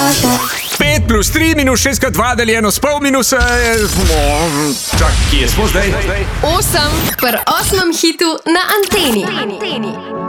5 plus 3 minus 6 krat 2 deljeno s pol minus... Čak, kje smo zdaj? 8 pri 8. hitu na Anteni.